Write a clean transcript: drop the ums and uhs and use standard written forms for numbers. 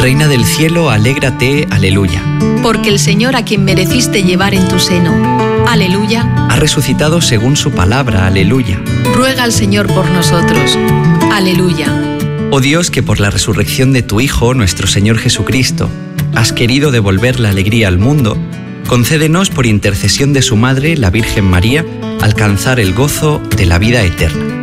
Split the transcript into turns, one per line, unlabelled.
Reina del cielo, alégrate, aleluya.
Porque el Señor, a quien mereciste llevar en tu seno, aleluya,
ha resucitado según su palabra, aleluya.
ruega al Señor por nosotros, aleluya.
Oh Dios, que por la resurrección de tu Hijo, nuestro Señor Jesucristo, has querido devolver la alegría al mundo, concédenos por intercesión de su Madre, la Virgen María, alcanzar el gozo de la vida eterna.